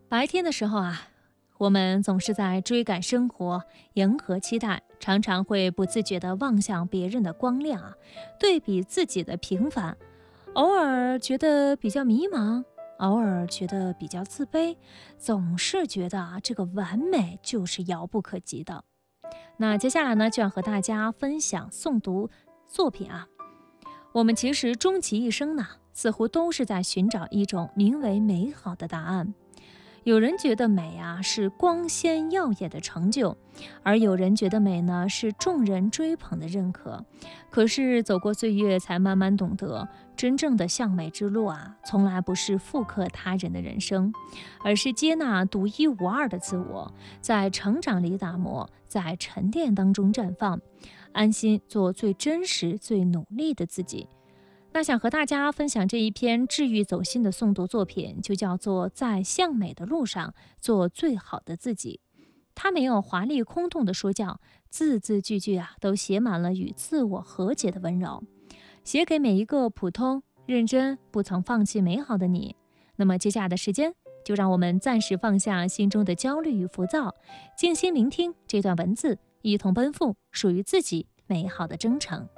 白天的时候啊，我们总是在追赶生活，迎合期待，常常会不自觉地望向别人的光亮啊，对比自己的平凡，偶尔觉得比较迷茫，偶尔觉得比较自卑，总是觉得这个完美就是遥不可及的。那接下来呢，就要和大家分享诵读作品啊。我们其实终其一生呢，似乎都是在寻找一种名为美好的答案。有人觉得美是光鲜耀眼的成就，而有人觉得美呢是众人追捧的认可。可是走过岁月，才慢慢懂得，真正的向美之路从来不是复刻他人的人生，而是接纳独一无二的自我，在成长里打磨，在沉淀当中绽放，安心做最真实、最努力的自己。那想和大家分享这一篇治愈走心的诵读作品，就叫做在向美的路上做最好的自己。它没有华丽空洞的说教，字字句句都写满了与自我和解的温柔，写给每一个普通、认真、不曾放弃美好的你。那么接下来的时间，就让我们暂时放下心中的焦虑与浮躁，静心聆听这段文字，一同奔赴属于自己美好的征程。